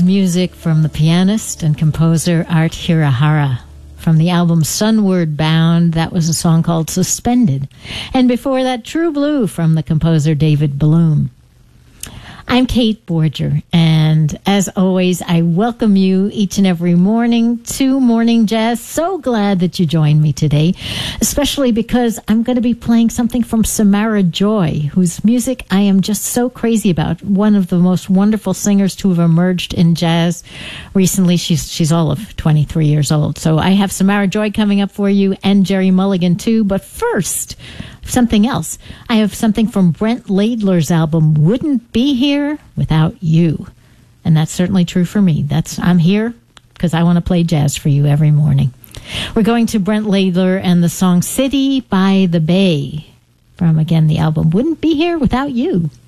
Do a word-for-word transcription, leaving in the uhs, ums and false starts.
music from the pianist and composer Art Hirahara. From the album Sunward Bound, that was a song called Suspended. And before that, True Blue from the composer David Bloom. I'm Kate Borger, and as always, I welcome you each and every morning to Morning Jazz. So glad that you joined me today, especially because I'm going to be playing something from Samara Joy, whose music I am just so crazy about. One of the most wonderful singers to have emerged in jazz recently. She's she's all of twenty-three years old. So I have Samara Joy coming up for you, and Jerry Mulligan too. But first, something else. I have something from Brent Laidler's album, Wouldn't Be Here Without You. And that's certainly true for me. That's I'm here because I want to play jazz for you every morning. We're going to Brent Laidler and the song City by the Bay from, again, the album Wouldn't Be Here Without You.